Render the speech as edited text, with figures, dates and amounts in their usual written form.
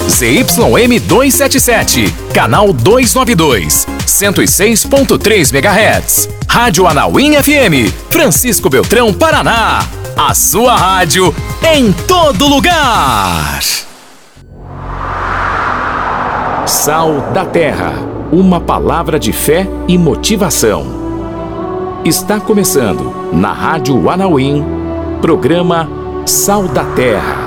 ZYM 277, canal 292, 106.3 MHz. Rádio Anauim FM, Francisco Beltrão, Paraná. A sua rádio em todo lugar. Sal da Terra, uma palavra de fé e motivação. Está começando na Rádio Anauim, programa Sal da Terra.